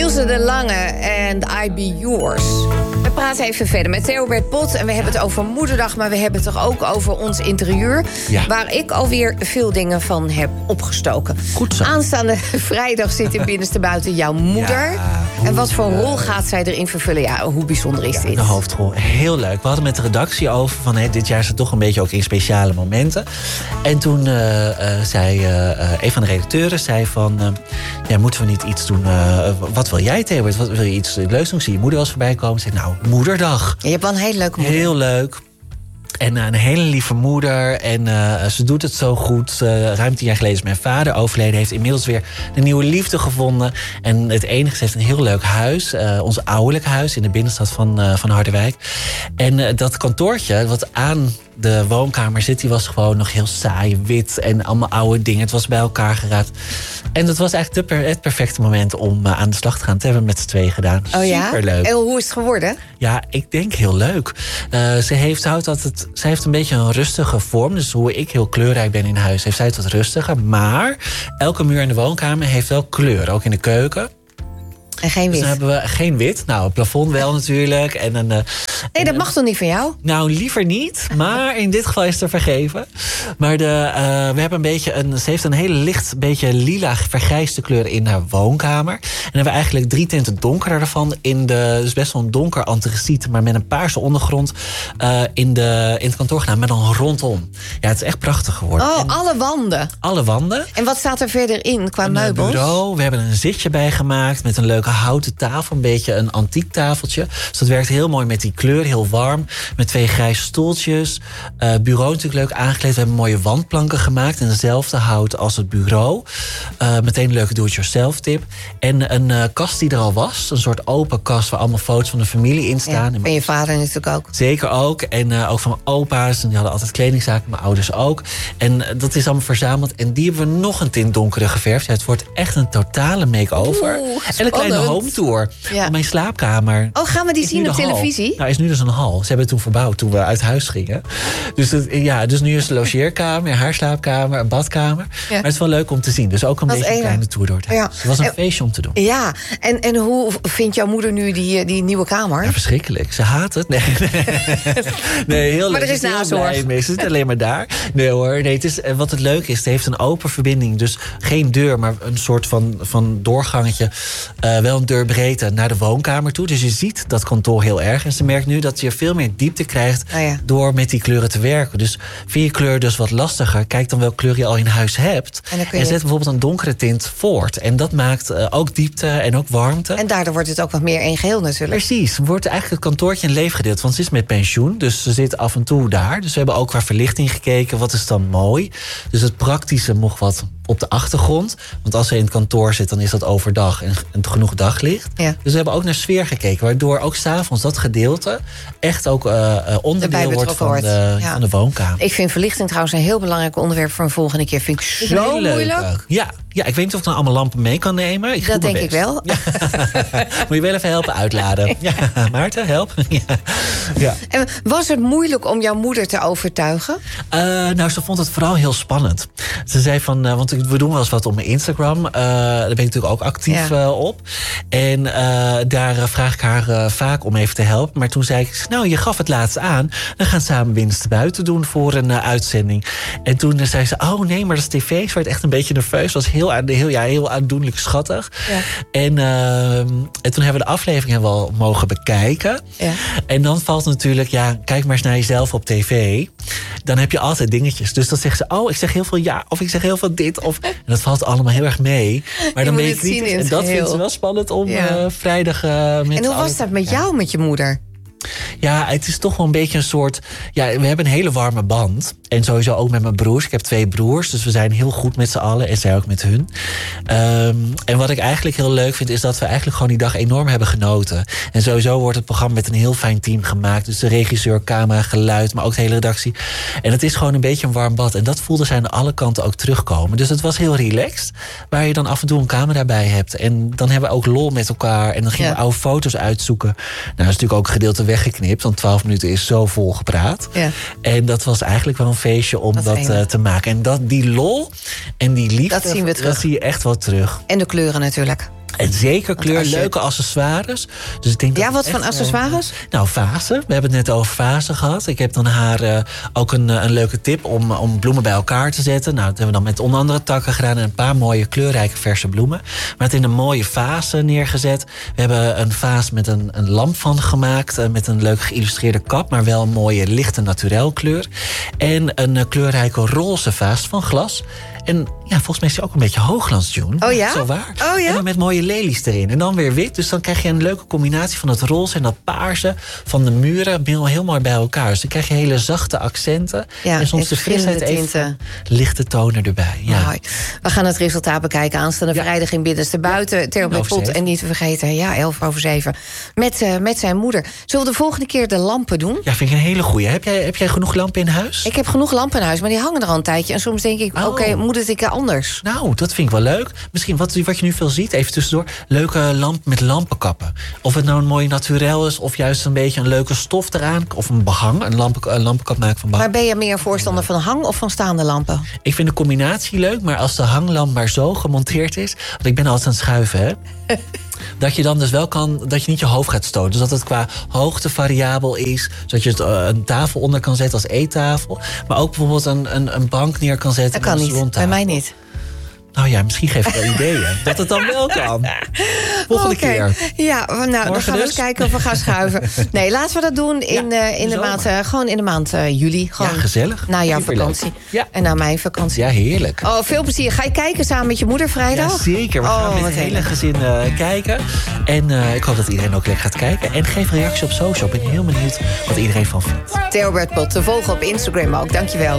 Ilse de Lange en I Be Yours. We praten even verder met Theobert Pot. En we hebben het over Moederdag, maar we hebben het toch ook over ons interieur. Ja. Waar ik alweer veel dingen van heb opgestoken. Goed zo. Aanstaande vrijdag zit in Binnenste Buiten jouw moeder. Ja, en wat voor rol gaat zij erin vervelen? Ja, hoe bijzonder is dit? De hoofdrol. Heel leuk. We hadden met de redactie over van dit jaar is het toch een beetje ook in speciale momenten. En toen zei een van de redacteuren zei van moeten we niet iets doen? Wat wil jij, Theobert? Wat wil je iets leuks doen? Zie je moeder wel eens voorbij komen? Zei nou, Moederdag. Je hebt wel een hele leuke moeder. Heel leuk. En een hele lieve moeder. En ze doet het zo goed. Ruim 10 jaar geleden is mijn vader overleden. Heeft inmiddels weer een nieuwe liefde gevonden. En het enige, ze heeft een heel leuk huis. Ons ouderlijk huis in de binnenstad van Harderwijk. En dat kantoortje wat aan de woonkamer zit, die was gewoon nog heel saai, wit en allemaal oude dingen. Het was bij elkaar geraapt. En dat was eigenlijk het perfecte moment om aan de slag te gaan. Dat hebben we met z'n tweeën gedaan. Oh ja? Superleuk. En hoe is het geworden? Ja, ik denk heel leuk. Ze heeft een beetje een rustige vorm. Dus hoe ik heel kleurrijk ben in huis, heeft zij het wat rustiger. Maar elke muur in de woonkamer heeft wel kleur. Ook in de keuken. En geen wit? Dus dan hebben we geen wit. Nou, het plafond wel natuurlijk. Nee, dat mag toch niet van jou? Nou, liever niet. Maar in dit geval is het er vergeven. Maar we hebben ze heeft een hele licht, beetje lila vergrijsde kleur in haar woonkamer. En dan hebben we eigenlijk 3 tinten donkerder ervan. Dus best wel een donker antraciet, maar met een paarse ondergrond in het kantoor gedaan. Maar dan rondom. Ja, het is echt prachtig geworden. Oh, alle wanden? Alle wanden. En wat staat er verder in qua meubels? Een bureau. We hebben een zitje bij gemaakt met een leuke houten tafel. Een beetje een antiek tafeltje. Dus dat werkt heel mooi met die kleur. Heel warm. Met 2 grijze stoeltjes. Bureau natuurlijk leuk aangekleed. We hebben mooie wandplanken gemaakt. In dezelfde hout als het bureau. Meteen een leuke do-it-yourself tip. En een kast die er al was. Een soort open kast waar allemaal foto's van de familie in staan. Ja, en je vader natuurlijk ook. Zeker ook. En ook van mijn opa's. En die hadden altijd kledingzaken. Mijn ouders ook. En dat is allemaal verzameld. En die hebben we nog een tint donkerder geverfd. Ja, het wordt echt een totale make-over. En een kleine home tour. Ja. Mijn slaapkamer. Oh, gaan we die zien op televisie? Nou, is nu dus een hal. Ze hebben het toen verbouwd toen we uit huis gingen. Dus nu is de logeerkamer, haar slaapkamer, een badkamer. Ja. Maar het is wel leuk om te zien. Dus ook een beetje een kleine tour door het huis. Ja. Het was een feestje om te doen. Ja, en hoe vindt jouw moeder nu die nieuwe kamer? Ja, verschrikkelijk. Ze haat het. Nee, heel leuk. Maar er is nazorg. Ze zit alleen maar daar. Nee hoor. Nee, wat het leuke is, het heeft een open verbinding. Dus geen deur, maar een soort van doorgangetje. Wel een deurbreedte naar de woonkamer toe. Dus je ziet dat kantoor heel erg. En ze merkt nu dat je veel meer diepte krijgt door met die kleuren te werken. Dus vind je kleur dus wat lastiger, kijk dan welke kleur je al in huis hebt. En zet bijvoorbeeld een donkere tint voort. En dat maakt ook diepte en ook warmte. En daardoor wordt het ook wat meer één geheel natuurlijk. Precies. Wordt eigenlijk het kantoortje een leefgedeelte. Want ze is met pensioen, dus ze zit af en toe daar. Dus we hebben ook qua verlichting gekeken. Wat is dan mooi? Dus het praktische mocht wat op de achtergrond. Want als ze in het kantoor zit, dan is dat overdag en genoeg daglicht. Ja. Dus we hebben ook naar sfeer gekeken. Waardoor ook 's avonds dat gedeelte echt ook onderdeel wordt van de woonkamer. Ik vind verlichting trouwens een heel belangrijk onderwerp voor een volgende keer. Vind ik zo moeilijk. Ja, ik weet niet of ik dan allemaal lampen mee kan nemen. Dat denk ik wel. Ja. Moet je wel even helpen uitladen. Ja, Maarten, help. Ja. En was het moeilijk om jouw moeder te overtuigen? Nou, ze vond het vooral heel spannend. Ze zei van, want we doen wel eens wat op mijn Instagram. Daar ben ik natuurlijk ook actief op. En daar vraag ik haar vaak om even te helpen. Maar toen zei ik, nou, je gaf het laatst aan. Dan gaan we samen Binnenste Buiten doen voor een uitzending. En toen zei ze, oh nee, maar dat is tv. Ze werd echt een beetje nerveus. Was heel aandoenlijk schattig. Ja. En toen hebben we de aflevering wel mogen bekijken. Ja. En dan valt natuurlijk, kijk maar eens naar jezelf op tv. Dan heb je altijd dingetjes. Dus dan zegt ze, oh, ik zeg heel veel ja. Of ik zeg heel veel dit. En dat valt allemaal heel erg mee. Maar dan ben je kritisch. En dat vindt ze wel spannend om vrijdag met. En hoe was dat met jou, met je moeder? Ja, het is toch wel een beetje een soort. Ja, we hebben een hele warme band. En sowieso ook met mijn broers. Ik heb 2 broers, dus we zijn heel goed met z'n allen. En zij ook met hun. En wat ik eigenlijk heel leuk vind, is dat we eigenlijk gewoon die dag enorm hebben genoten. En sowieso wordt het programma met een heel fijn team gemaakt. Dus de regisseur, camera, geluid, maar ook de hele redactie. En het is gewoon een beetje een warm bad. En dat voelde zij aan alle kanten ook terugkomen. Dus het was heel relaxed. Waar je dan af en toe een camera bij hebt. En dan hebben we ook lol met elkaar. En dan gingen we oude foto's uitzoeken. Nou, dat is natuurlijk ook een gedeelte weggeknipt. Want 12 minuten is zo vol gepraat. Ja. En dat was eigenlijk wel een feestje om dat te maken. En die lol en die liefde, dat zie je echt wel terug. En de kleuren natuurlijk. En zeker kleur, leuke accessoires. Dus ik denk wat voor accessoires? Vazen. We hebben het net over vazen gehad. Ik heb dan haar ook een leuke tip om bloemen bij elkaar te zetten. Nou, dat hebben we dan met onder andere takken gedaan en een paar mooie kleurrijke verse bloemen. Maar het in een mooie vaas neergezet. We hebben een vaas met een lamp van gemaakt. Met een leuk geïllustreerde kap, maar wel een mooie lichte naturel kleur. En een kleurrijke roze vaas van glas. En volgens mij is hij ook een beetje hoogglans, June. Oh ja? Zo waar. Oh ja? En dan met mooie lelies erin. En dan weer wit. Dus dan krijg je een leuke combinatie van het roze en dat paarse van de muren. Heel mooi bij elkaar. Dus dan krijg je hele zachte accenten. Ja, en soms de frisheid even lichte tonen erbij. Ja. Mooi. We gaan het resultaat bekijken aanstaande vrijdag in Binnenste Buiten. Theo met Pot. En niet te vergeten, 7:11. Met zijn moeder. Zullen we de volgende keer de lampen doen? Ja, vind ik een hele goeie. Heb jij genoeg lampen in huis? Ik heb genoeg lampen in huis, maar die hangen er al een tijdje. En soms denk ik, oké, moet het een keer anders? Nou, dat vind ik wel leuk. Misschien wat je nu veel ziet, even tussendoor. Leuke lamp met lampenkappen. Of het nou een mooie naturel is, of juist een beetje een leuke stof eraan. Of een behang, een lampenkap maken van behang. Maar ben je meer voorstander van hang of van staande lampen? Ik vind de combinatie leuk, maar als de hanglamp maar zo gemonteerd is. Want ik ben altijd aan het schuiven, hè. Dat je dan dus wel dat je niet je hoofd gaat stoten. Dus dat het qua hoogte variabel is. Zodat je een tafel onder kan zetten als eettafel. Maar ook bijvoorbeeld een bank neer kan zetten. Dat kan niet, bij mij niet. Nou ja, misschien geef ik wel ideeën. Dat het dan wel kan. Volgende keer. Ja, dan gaan we eens kijken of we gaan schuiven. Nee, laten we dat doen in de maand juli. Gewoon gezellig. Na jouw vakantie. Ja. En na mijn vakantie. Ja, heerlijk. Oh, veel plezier. Ga je kijken samen met je moeder vrijdag? Ja, zeker. We gaan met het hele gezin kijken. En ik hoop dat iedereen ook lekker gaat kijken. En geef een reactie op social. Ik ben heel benieuwd wat iedereen van vindt. Theo Bert Pot, te volgen op Instagram ook. Dankjewel.